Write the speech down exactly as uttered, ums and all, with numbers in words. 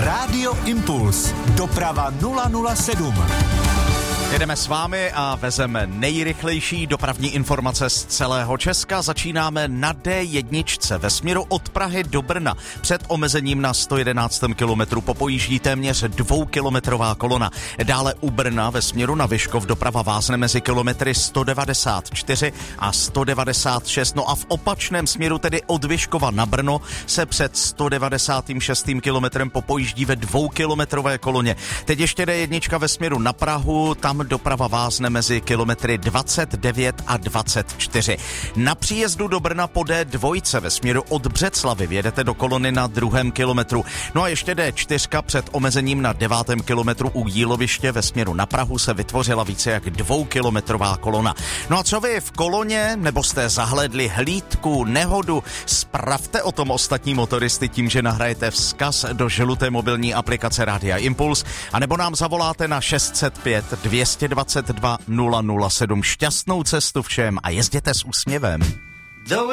Rádio Impuls. Doprava nula nula sedm. Jedeme s vámi a vezeme nejrychlejší dopravní informace z celého Česka. Začínáme na D jedna ve směru od Prahy do Brna. Před omezením na sto jedenáct kilometrů popojíždí téměř dvoukilometrová kolona. Dále u Brna ve směru na Vyškov doprava vázne mezi kilometry sto devadesát čtyři a sto devadesát šest. No a v opačném směru, tedy od Vyškova na Brno, se před sto devadesát šest kilometrem popojíždí ve dvoukilometrové koloně. Teď ještě D jedna ve směru na Prahu, tam doprava vázne mezi kilometry dvacet devět a dvacet čtyři. Na příjezdu do Brna po D dva ve směru od Břeclavy vjedete do kolony na druhém kilometru. No a ještě D čtyři před omezením na devátém kilometru u Jíloviště ve směru na Prahu se vytvořila více jak dvoukilometrová kolona. No a co vy v koloně, nebo jste zahlédli hlídku, nehodu? Spravte o tom ostatní motoristy tím, že nahrajete vzkaz do žluté mobilní aplikace Rádia Impuls, anebo nám zavoláte na šest set pět dvě dvacet dva nula nula sedm. Šťastnou cestu všem a jezděte s úsměvem.